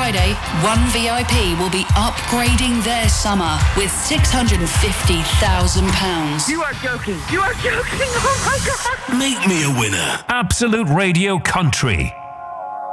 Friday, one VIP will be upgrading their summer with £650,000. You are joking. You are joking. Oh my God. Make me a winner. Absolute Radio Country.